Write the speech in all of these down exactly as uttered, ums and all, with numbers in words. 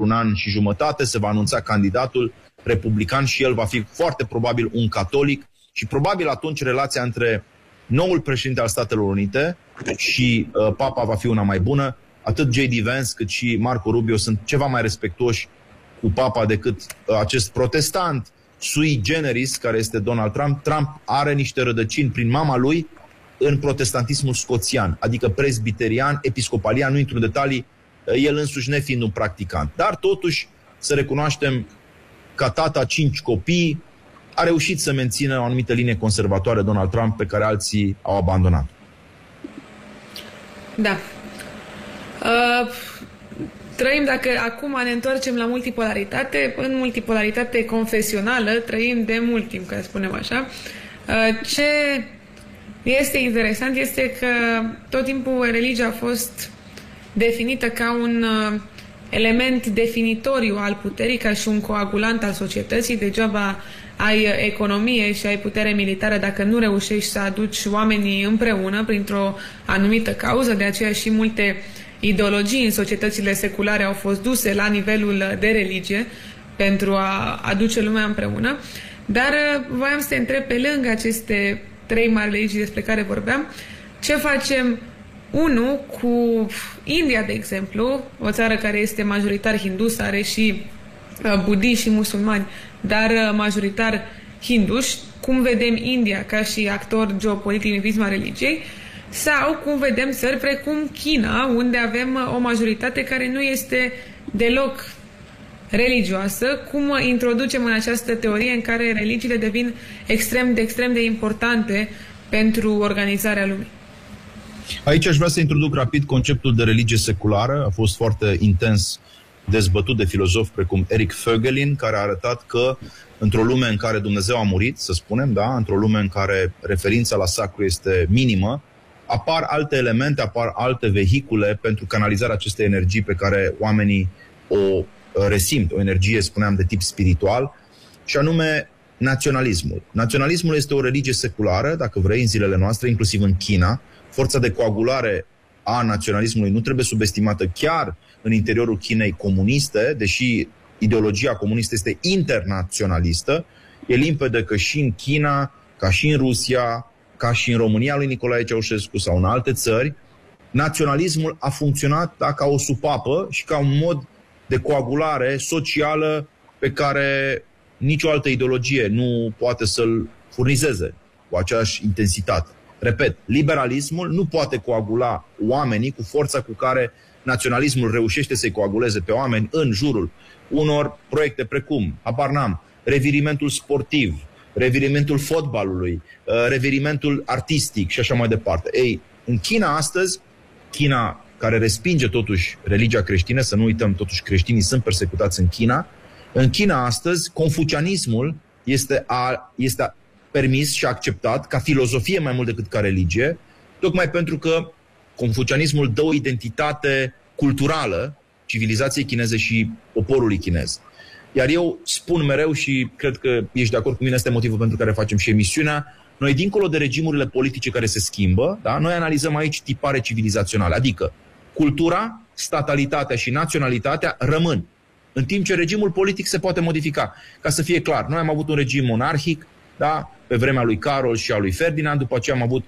un an și jumătate se va anunța candidatul republican și el va fi foarte probabil un catolic și probabil atunci relația între noul președinte al Statelor Unite și uh, Papa va fi una mai bună. Atât J D Vance cât și Marco Rubio sunt ceva mai respectuoși cu Papa decât uh, acest protestant sui generis care este Donald Trump. Trump are niște rădăcini prin mama lui în protestantismul scoțian, adică presbiterian, episcopalian, nu intru în detalii, el însuși nefiind un practicant. Dar totuși să recunoaștem ca tata cinci copii a reușit să mențină o anumită linie conservatoare Donald Trump pe care alții au abandonat. Da. Uh, trăim, dacă acum ne întoarcem la multipolaritate, în multipolaritate confesională trăim de mult timp, ca să spunem așa. Uh, ce este interesant este că tot timpul religia a fost definită ca un uh, element definitoriu al puterii, ca și un coagulant al societății. Degeaba ai economie și ai putere militară dacă nu reușești să aduci oamenii împreună printr-o anumită cauză. De aceea și multe ideologii în societățile seculare au fost duse la nivelul de religie pentru a aduce lumea împreună. Dar voiam să te întreb, pe lângă aceste trei mari religii despre care vorbeam, ce facem, unu, cu India, de exemplu, o țară care este majoritar hindus, are și uh, budiști și musulmani, dar uh, majoritar hinduși, cum vedem India ca și actor geopolitic în prisma religiei, sau cum vedem țări precum China, unde avem uh, o majoritate care nu este deloc religioasă. Cum introducem în această teorie în care religiile devin extrem de extrem de importante pentru organizarea lumii? Aici aș vrea să introduc rapid conceptul de religie seculară. A fost foarte intens dezbătut de filozofi precum Eric Voegelin, care a arătat că într-o lume în care Dumnezeu a murit, să spunem, da, într-o lume în care referința la sacru este minimă, apar alte elemente, apar alte vehicule pentru canalizarea acestei energii pe care oamenii o resimt, o energie, spuneam, de tip spiritual, și anume naționalismul. Naționalismul este o religie seculară, dacă vrei, în zilele noastre, inclusiv în China. Forța de coagulare a naționalismului nu trebuie subestimată chiar în interiorul Chinei comuniste, deși ideologia comunistă este internaționalistă. E limpede că și în China, ca și în Rusia, ca și în România lui Nicolae Ceaușescu sau în alte țări, naționalismul a funcționat, da, ca o supapă și ca un mod de coagulare socială pe care nicio altă ideologie nu poate să-l furnizeze cu aceeași intensitate. Repet, liberalismul nu poate coagula oamenii cu forța cu care naționalismul reușește să-i coaguleze pe oameni în jurul unor proiecte precum, habar n-am, revirimentul sportiv, revirimentul fotbalului, revirimentul artistic și așa mai departe. Ei, în China astăzi, China care respinge totuși religia creștină, să nu uităm, totuși creștinii sunt persecutați în China, în China astăzi, confucianismul este, a, este permis și acceptat ca filozofie mai mult decât ca religie, tocmai pentru că confucianismul dă o identitate culturală civilizației chineze și poporului chinez. Iar eu spun mereu și cred că ești de acord cu mine, este motivul pentru care facem și emisiunea, noi, dincolo de regimurile politice care se schimbă, da, noi analizăm aici tipare civilizaționale, adică cultura, statalitatea și naționalitatea rămân, în timp ce regimul politic se poate modifica. Ca să fie clar, noi am avut un regim monarhic, da, pe vremea lui Carol și a lui Ferdinand, după aceea am avut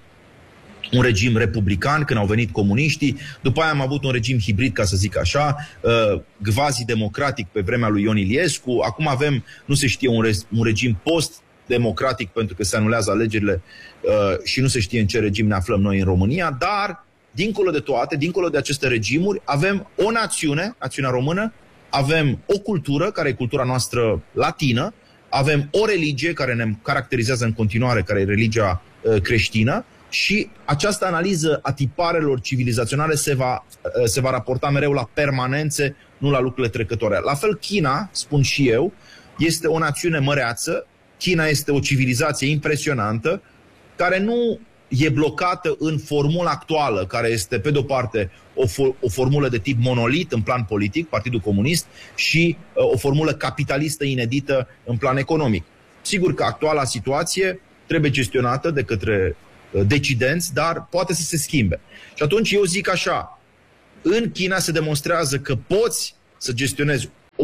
un regim republican când au venit comuniștii, după aia am avut un regim hibrid, ca să zic așa, uh, quasi-democratic pe vremea lui Ion Iliescu, acum avem, nu se știe, un, re un regim post-democratic pentru că se anulează alegerile uh, și nu se știe în ce regim ne aflăm noi în România, dar dincolo de toate, dincolo de aceste regimuri, avem o națiune, națiunea română, avem o cultură, care e cultura noastră latină, avem o religie care ne caracterizează în continuare, care e religia uh, creștină, și această analiză a tiparelor civilizaționale se va, uh, se va raporta mereu la permanențe, nu la lucrurile trecătoare. La fel, China, spun și eu, este o națiune măreață, China este o civilizație impresionantă, care nu e blocată în formula actuală, care este, pe de-o parte, o, for o formulă de tip monolit în plan politic, Partidul Comunist, și uh, o formulă capitalistă inedită în plan economic. Sigur că actuala situație trebuie gestionată de către uh, decidenți, dar poate să se schimbe. Și atunci eu zic așa, în China se demonstrează că poți să gestionezi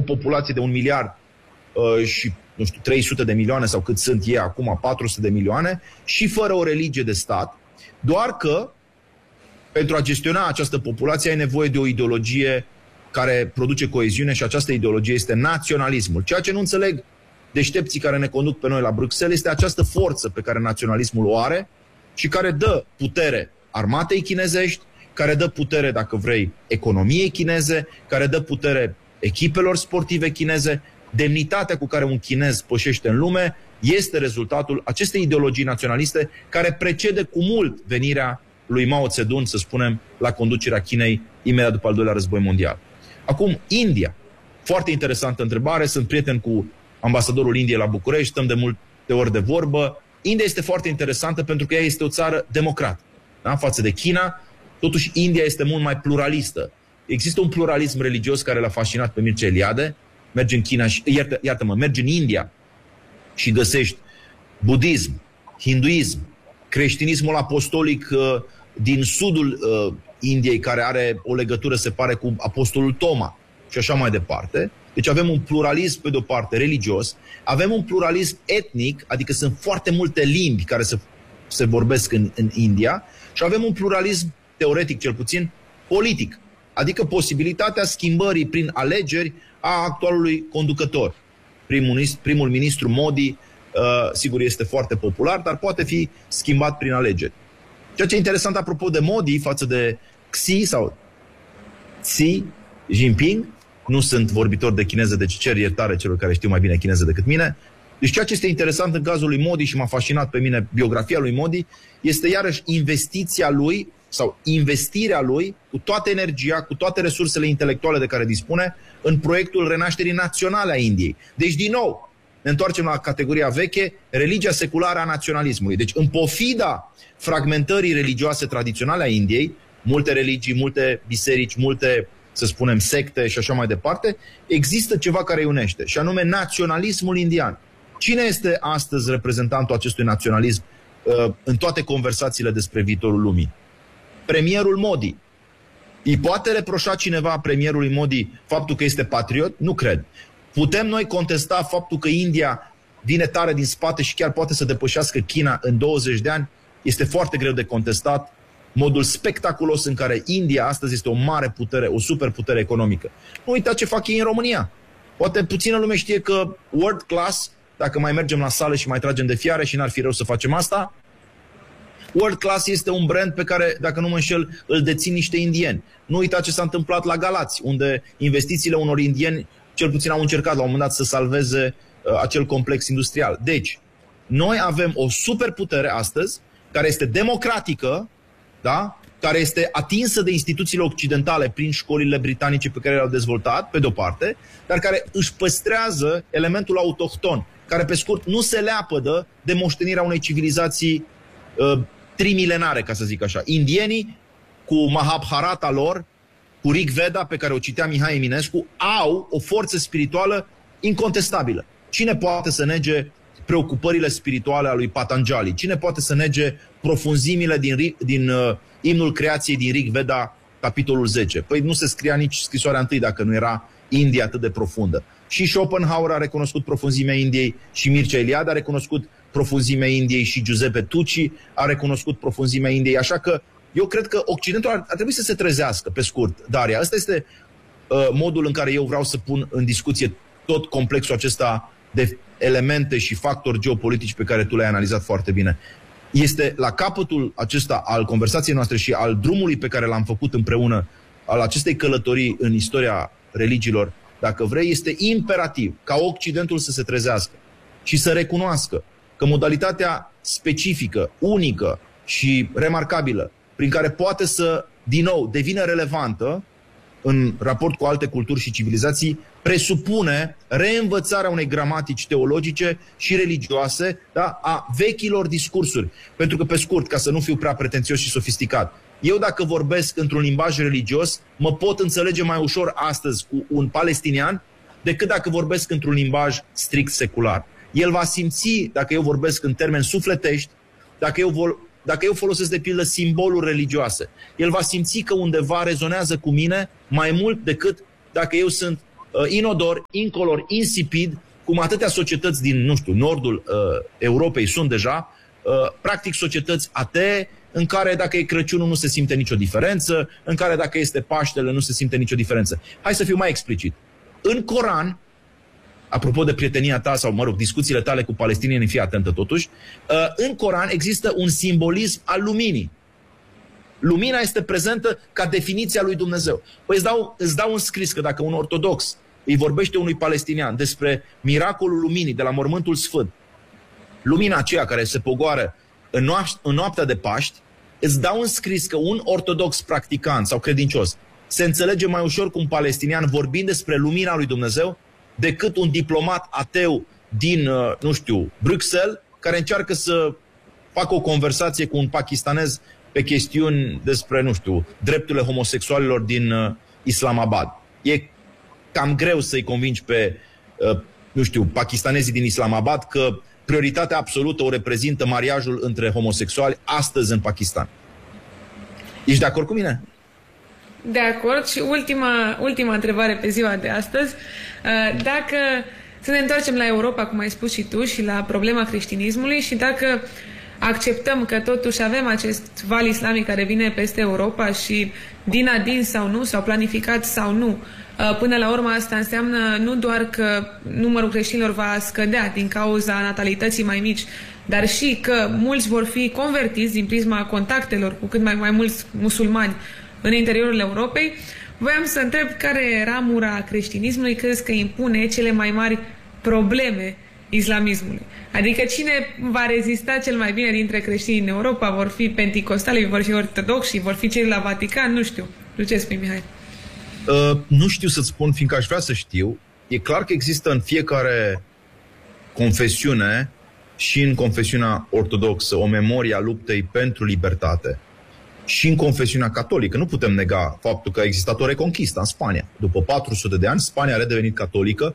populație de un miliard uh, și, nu știu, trei sute de milioane sau cât sunt ei acum, patru sute de milioane, și fără o religie de stat, doar că pentru a gestiona această populație ai nevoie de o ideologie care produce coeziune și această ideologie este naționalismul. Ceea ce nu înțeleg deștepții care ne conduc pe noi la Bruxelles este această forță pe care naționalismul o are și care dă putere armatei chinezești, care dă putere, dacă vrei, economiei chineze, care dă putere echipelor sportive chineze. Demnitatea cu care un chinez pășește în lume este rezultatul acestei ideologii naționaliste care precede cu mult venirea lui Mao Zedong, să spunem, la conducerea Chinei imediat după al doilea război mondial. Acum, India. Foarte interesantă întrebare. Sunt prieten cu ambasadorul Indiei la București, stăm de multe ori de vorbă. India este foarte interesantă pentru că ea este o țară democrată. Da? Față de China, totuși India este mult mai pluralistă. Există un pluralism religios care l-a fascinat pe Mircea Eliade. Mergi în China și, iartă, iartă-mă, mergi în India și găsești budism, hinduism, creștinismul apostolic uh, din sudul uh, Indiei, care are o legătură, se pare, cu apostolul Toma și așa mai departe. Deci avem un pluralism, pe de-o parte, religios, avem un pluralism etnic, adică sunt foarte multe limbi care se, se vorbesc în, în India, și avem un pluralism teoretic, cel puțin, politic, adică posibilitatea schimbării prin alegeri a actualului conducător. Primul, primul ministru Modi, uh, sigur, este foarte popular, dar poate fi schimbat prin alegeri. Ceea ce e interesant apropo de Modi față de Xi sau Xi Jinping, nu sunt vorbitor de chineză, deci cer iertare celor care știu mai bine chineză decât mine. Deci ceea ce este interesant în cazul lui Modi și m-a fascinat pe mine biografia lui Modi este iarăși investiția lui sau investirea lui cu toată energia, cu toate resursele intelectuale de care dispune în proiectul renașterii naționale a Indiei. Deci, din nou, ne întoarcem la categoria veche, religia seculară a naționalismului. Deci, în pofida fragmentării religioase tradiționale a Indiei, multe religii, multe biserici, multe, să spunem, secte și așa mai departe, există ceva care îi unește, și anume naționalismul indian. Cine este astăzi reprezentantul acestui naționalism uh, în toate conversațiile despre viitorul lumii? Premierul Modi. Îi poate reproșa cineva premierului Modi faptul că este patriot? Nu cred. Putem noi contesta faptul că India vine tare din spate și chiar poate să depășească China în douăzeci de ani? Este foarte greu de contestat modul spectaculos în care India astăzi este o mare putere, o superputere economică. Nu uita ce fac ei în România. Poate puțină lume știe că world class, dacă mai mergem la sală și mai tragem de fiare, și n-ar fi rău să facem asta, World Class este un brand pe care, dacă nu mă înșel, îl dețin niște indieni. Nu uita ce s-a întâmplat la Galați, unde investițiile unor indieni cel puțin au încercat la un moment dat să salveze uh, acel complex industrial. Deci, noi avem o superputere astăzi, care este democratică, da? Care este atinsă de instituțiile occidentale prin școlile britanice pe care le-au dezvoltat, pe de-o parte, dar care își păstrează elementul autohton, care, pe scurt, nu se leapădă de moștenirea unei civilizații uh, trimilenare, ca să zic așa. Indienii, cu Mahabharata lor, cu Rig Veda, pe care o citea Mihai Eminescu, au o forță spirituală incontestabilă. Cine poate să nege preocupările spirituale a lui Patanjali? Cine poate să nege profunzimile din, din uh, imnul creației din Rig Veda, capitolul zece? Păi nu se scria nici scrisoarea întâi dacă nu era India atât de profundă. Și Schopenhauer a recunoscut profunzimea Indiei, și Mircea Eliade a recunoscut profunzimea Indiei, și Giuseppe Tucci a recunoscut profunzimea Indiei. Așa că eu cred că Occidentul ar, ar trebui să se trezească, pe scurt, Daria. Ăsta este uh, modul în care eu vreau să pun în discuție tot complexul acesta de elemente și factori geopolitici pe care tu le-ai analizat foarte bine. Este la capătul acesta al conversației noastre și al drumului pe care l-am făcut împreună, al acestei călătorii în istoria religiilor, dacă vrei, este imperativ ca Occidentul să se trezească și să recunoască că modalitatea specifică, unică și remarcabilă prin care poate să, din nou, devină relevantă în raport cu alte culturi și civilizații, presupune reînvățarea unei gramatici teologice și religioase, da, a vechilor discursuri. Pentru că, pe scurt, ca să nu fiu prea pretențios și sofisticat, eu dacă vorbesc într-un limbaj religios, mă pot înțelege mai ușor astăzi cu un palestinian decât dacă vorbesc într-un limbaj strict secular. El va simți, dacă eu vorbesc în termeni sufletești, dacă eu, vol, dacă eu folosesc de pildă simboluri religioase, el va simți că undeva rezonează cu mine mai mult decât dacă eu sunt inodor, incolor, insipid, cum atâtea societăți din, nu știu, nordul uh, Europei sunt deja, uh, practic societăți atee, în care dacă e Crăciunul nu se simte nicio diferență, în care dacă este Paștele nu se simte nicio diferență. Hai să fiu mai explicit. În Coran, apropo de prietenia ta sau, mă rog, discuțiile tale cu palestinienii, fii atentă totuși, uh, în Coran există un simbolism al luminii. Lumina este prezentă ca definiția lui Dumnezeu. Păi îți dau, îți dau un scris că dacă un ortodox îi vorbește unui palestinian despre miracolul luminii de la mormântul sfânt, lumina aceea care se pogoară în, noaș- în noaptea de Paști, îți dau un scris că un ortodox practicant sau credincios se înțelege mai ușor cu un palestinian vorbind despre lumina lui Dumnezeu decât un diplomat ateu din, nu știu, Bruxelles, care încearcă să facă o conversație cu un pakistanez pe chestiuni despre, nu știu, drepturile homosexualilor din uh, Islamabad. E cam greu să-i convingi pe, uh, nu știu, pakistanezii din Islamabad că prioritatea absolută o reprezintă mariajul între homosexuali astăzi în Pakistan. Ești de acord cu mine? De acord. Și ultima, ultima întrebare pe ziua de astăzi. Uh, dacă să ne întoarcem la Europa, cum ai spus și tu, și la problema creștinismului, și dacă acceptăm că totuși avem acest val islamic care vine peste Europa și din adin sau nu, sau planificat sau nu, până la urmă asta înseamnă nu doar că numărul creștinilor va scădea din cauza natalității mai mici, dar și că mulți vor fi convertiți din prisma contactelor cu cât mai, mai mulți musulmani în interiorul Europei. Voiam să întreb care ramura creștinismului crezi că impune cele mai mari probleme islamismului. Adică cine va rezista cel mai bine dintre creștinii în Europa? Vor fi penticostali, vor fi ortodoxi, vor fi cei la Vatican? Nu știu. Nu ce spui, Mihai? Uh, nu știu să-ți spun, fiindcă aș vrea să știu. E clar că există în fiecare confesiune și în confesiunea ortodoxă o memorie a luptei pentru libertate. Și în confesiunea catolică. Nu putem nega faptul că a existat o reconquistă în Spania. După patru sute de ani, Spania a redevenit catolică,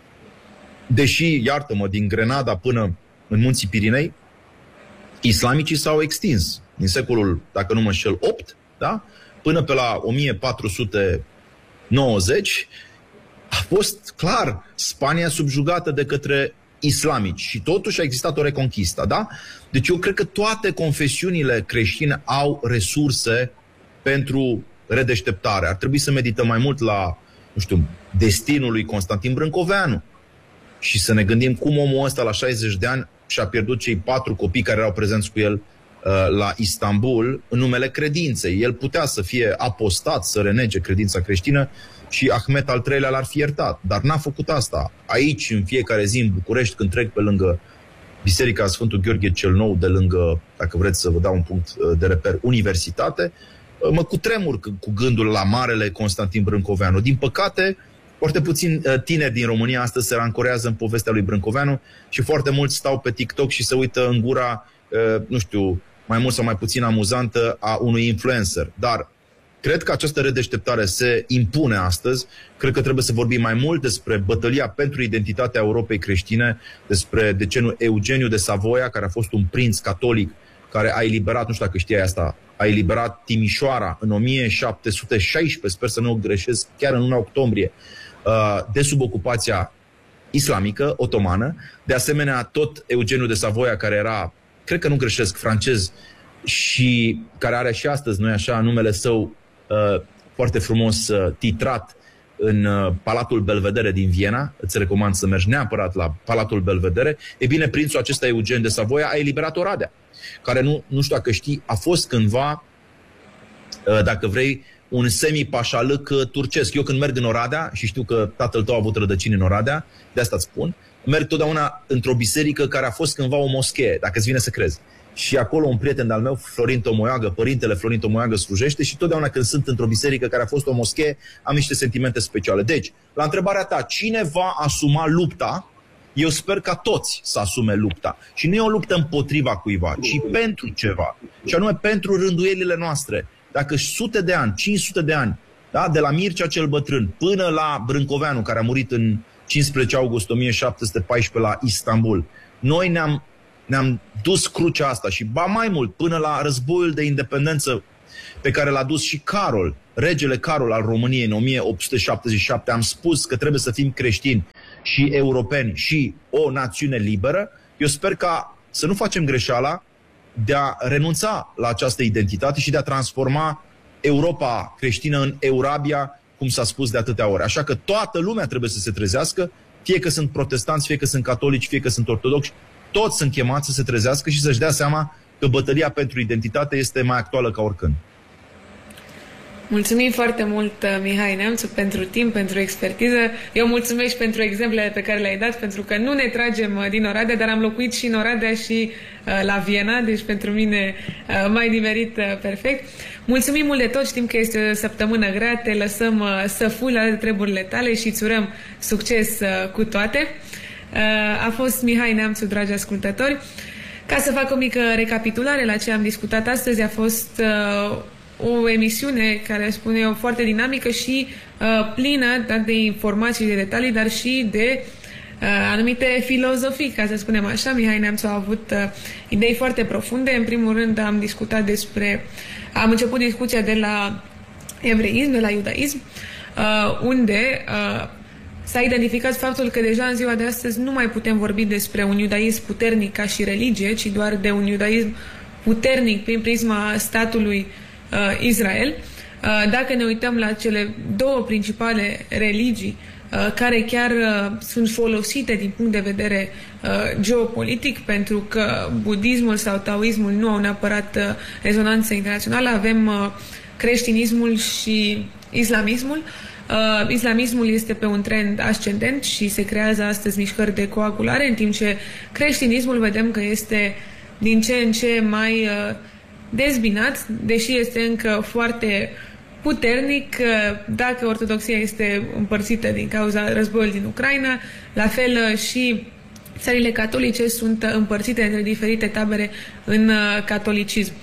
deși, iartă-mă, din Grenada până în munții Pirinei, islamicii s-au extins. Din secolul, dacă nu mă înșel, opt, da? Până pe la o mie patru sute nouăzeci, a fost clar Spania subjugată de către islamici și totuși a existat o reconquistă, da? Deci eu cred că toate confesiunile creștine au resurse pentru redeșteptare. Ar trebui să medităm mai mult la, nu știu, destinul lui Constantin Brâncoveanu și să ne gândim cum omul ăsta la șaizeci de ani și-a pierdut cei patru copii care erau prezenți cu el uh, la Istanbul în numele credinței. El putea să fie apostat, să renege credința creștină și Ahmet al treilea l-ar fi iertat, dar n-a făcut asta. Aici, în fiecare zi, în București, când trec pe lângă Biserica Sfântul Gheorghe cel Nou, de lângă, dacă vreți să vă dau un punct de reper, universitate, mă cutremur cu gândul la marele Constantin Brâncoveanu. Din păcate, foarte puțini tineri din România astăzi se rancorează în povestea lui Brâncoveanu și foarte mulți stau pe TikTok și se uită în gura, nu știu, mai mult sau mai puțin amuzantă a unui influencer. Dar cred că această redeșteptare se impune astăzi. Cred că trebuie să vorbim mai mult despre bătălia pentru identitatea Europei creștine, despre decenul Eugeniu de Savoia, care a fost un prinț catolic care a eliberat, nu știu dacă știai asta, a eliberat Timișoara în o mie șapte sute șaisprezece, sper să nu o greșesc, chiar în luna octombrie, de sub ocupația islamică, otomană. De asemenea, tot Eugeniu de Savoia, care era, cred că nu greșesc, francez și care are și astăzi, nu-i așa, numele său foarte frumos titrat în Palatul Belvedere din Viena. Îți recomand să mergi neapărat la Palatul Belvedere. E bine, prințul acesta Eugen de Savoia a eliberat Oradea, care nu, nu știu dacă știi, a fost cândva, dacă vrei, un semi-pașalâc turcesc. Eu când merg în Oradea, și știu că tatăl tău a avut rădăcini în Oradea, de asta îți spun, merg totdeauna într-o biserică care a fost cândva o moschee, dacă îți vine să crezi. Și acolo un prieten al meu, Florin Tomoiagă, părintele Florin Tomoiagă, slujește și totdeauna când sunt într-o biserică care a fost o moschee, am niște sentimente speciale. Deci, la întrebarea ta, cine va asuma lupta? Eu sper ca toți să asume lupta. Și nu e o luptă împotriva cuiva, ci pentru ceva. Și anume pentru rânduielile noastre. Dacă sute de ani, cinci sute de ani, da, de la Mircea cel Bătrân până la Brâncoveanu, care a murit în cincisprezece august o mie șapte sute paisprezece la Istanbul, noi ne-am ne-am dus crucea asta și, ba mai mult, până la războiul de independență pe care l-a dus și Carol, regele Carol al României în o mie opt sute șaptezeci și șapte. Am spus că trebuie să fim creștini și europeni și o națiune liberă. Eu sper ca să nu facem greșeala de a renunța la această identitate și de a transforma Europa creștină în Eurabia, cum s-a spus de atâtea ori. Așa că toată lumea trebuie să se trezească, fie că sunt protestanți, fie că sunt catolici, fie că sunt ortodoxi, toți sunt chemați să se trezească și să-și dea seama că bătălia pentru identitate este mai actuală ca oricând. Mulțumim foarte mult, Mihai Neamțu, pentru timp, pentru expertiză. Eu mulțumesc pentru exemplele pe care le-ai dat, pentru că nu ne tragem din Oradea, dar am locuit și în Oradea și uh, la Viena, deci pentru mine uh, mai nimerit uh, perfect. Mulțumim mult de tot, știm că este o săptămână grea, te lăsăm uh, să fui la treburile tale și îți urăm succes uh, cu toate. Uh, a fost Mihai Neamțu, dragi ascultători. Ca să fac o mică recapitulare la ce am discutat astăzi, a fost uh, o emisiune, care spun eu, foarte dinamică și uh, plină de informații, de detalii, dar și de uh, anumite filozofii, ca să spunem așa. Mihai Neamțu a avut uh, idei foarte profunde. În primul rând am discutat despre... Am început discuția de la evreism, de la iudaism, uh, unde uh, s-a identificat faptul că deja în ziua de astăzi nu mai putem vorbi despre un iudaism puternic ca și religie, ci doar de un iudaism puternic prin prisma statului Uh, Israel. Uh, dacă ne uităm la cele două principale religii uh, care chiar uh, sunt folosite din punct de vedere uh, geopolitic, pentru că budismul sau taoismul nu au neapărat uh, rezonanță internațională, avem uh, creștinismul și islamismul. Uh, islamismul este pe un trend ascendent și se creează astăzi mișcări de coagulare, în timp ce creștinismul vedem că este din ce în ce mai uh, dezbinat, deși este încă foarte puternic. Dacă ortodoxia este împărțită din cauza războiului din Ucraina, la fel și țările catolice sunt împărțite între diferite tabere în catolicism.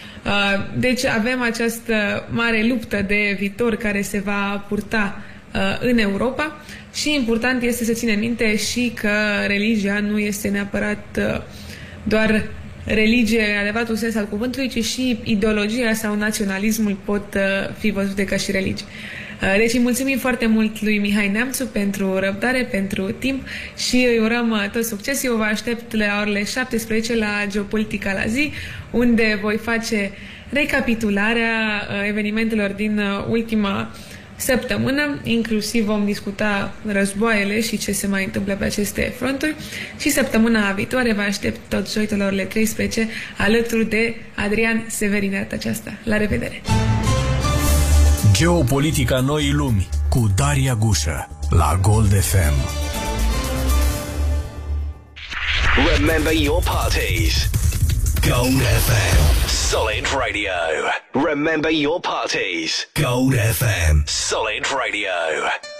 Deci avem această mare luptă de viitor care se va purta în Europa și important este să ținem minte și că religia nu este neapărat doar religie în adevăratul sens al cuvântului, ci și ideologia sau naționalismul pot uh, fi văzute ca și religii. Uh, deci îi mulțumim foarte mult lui Mihai Neamțu pentru răbdare, pentru timp și îi urăm uh, tot succes. Eu vă aștept la orele șaptesprezece la Geopolitica la zi, unde voi face recapitularea uh, evenimentelor din uh, ultima săptămână, inclusiv vom discuta războaiele și ce se mai întâmplă pe aceste fronturi și săptămâna viitoare vă aștept tot joi la orele treisprezece alături de Adrian Severin data aceasta. La revedere! Geopolitica noii lumi cu Daria Gușă la Gold F M. Remember your parties. Gold F M. Solid Radio. Remember your parties. Gold F M. Solid Radio.